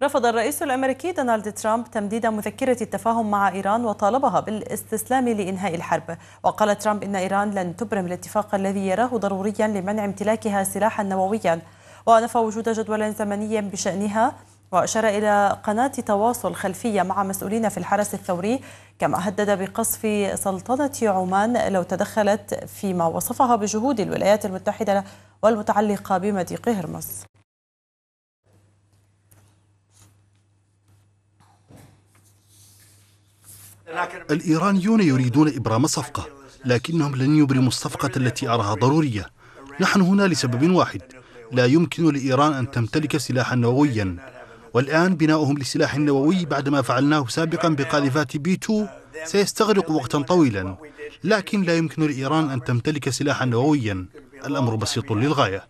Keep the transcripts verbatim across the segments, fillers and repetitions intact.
رفض الرئيس الأمريكي دونالد ترامب تمديد مذكرة التفاهم مع إيران وطالبها بالاستسلام لإنهاء الحرب. وقال ترامب إن إيران لن تبرم الاتفاق الذي يراه ضروريا لمنع امتلاكها سلاحا نوويا، ونفى وجود جدول زمني بشأنها، وأشار إلى قناة تواصل خلفية مع مسؤولين في الحرس الثوري، كما هدد بقصف سلطنة عمان لو تدخلت فيما وصفها بجهود الولايات المتحدة والمتعلقة بمضيق هرمز. الإيرانيون يريدون إبرام صفقة، لكنهم لن يبرموا الصفقة التي أراها ضرورية. نحن هنا لسبب واحد: لا يمكن لإيران أن تمتلك سلاحا نوويا، والآن بناؤهم لسلاح نووي بعدما فعلناه سابقا بقاذفات بي تو سيستغرق وقتا طويلا، لكن لا يمكن لإيران أن تمتلك سلاحا نوويا. الأمر بسيط للغاية.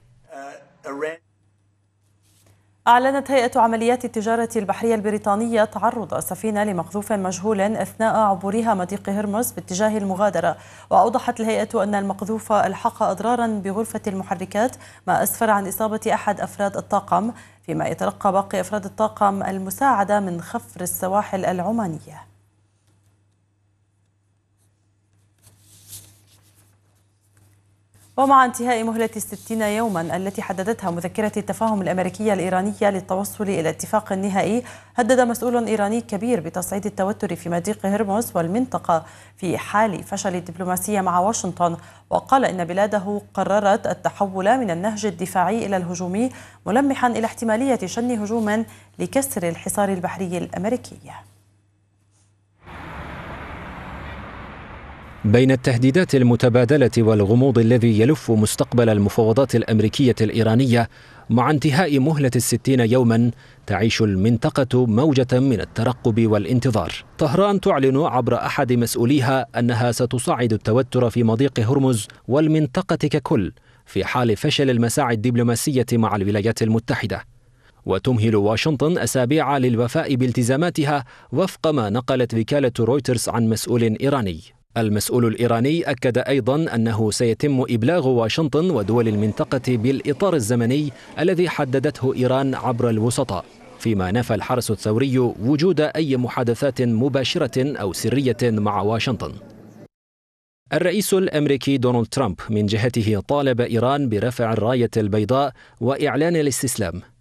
أعلنت هيئة عمليات التجارة البحرية البريطانية تعرض سفينة لمقذوف مجهول أثناء عبورها مضيق هرمز باتجاه المغادرة، وأوضحت الهيئة أن المقذوف ألحق أضرارا بغرفة المحركات، ما أسفر عن إصابة أحد أفراد الطاقم، فيما يتلقى باقي أفراد الطاقم المساعدة من خفر السواحل العمانية. ومع انتهاء مهلة الستين يوما التي حددتها مذكرة التفاهم الأمريكية الإيرانية للتوصل إلى اتفاق نهائي، هدد مسؤول إيراني كبير بتصعيد التوتر في مضيق هرمز والمنطقة في حال فشل الدبلوماسية مع واشنطن، وقال إن بلاده قررت التحول من النهج الدفاعي إلى الهجومي، ملمحا إلى احتمالية شن هجوم لكسر الحصار البحري الأمريكي. بين التهديدات المتبادلة والغموض الذي يلف مستقبل المفاوضات الأمريكية الإيرانية، مع انتهاء مهلة الستين يوما تعيش المنطقة موجة من الترقب والانتظار. طهران تعلن عبر أحد مسؤوليها أنها ستصعد التوتر في مضيق هرمز والمنطقة ككل في حال فشل المساعي الدبلوماسية مع الولايات المتحدة، وتمهل واشنطن أسابيع للوفاء بالتزاماتها وفق ما نقلت وكالة رويترز عن مسؤول إيراني. المسؤول الإيراني أكد أيضا أنه سيتم إبلاغ واشنطن ودول المنطقة بالإطار الزمني الذي حددته إيران عبر الوسطاء، فيما نفى الحرس الثوري وجود أي محادثات مباشرة أو سرية مع واشنطن. الرئيس الأمريكي دونالد ترامب من جهته طالب إيران برفع الراية البيضاء وإعلان الاستسلام،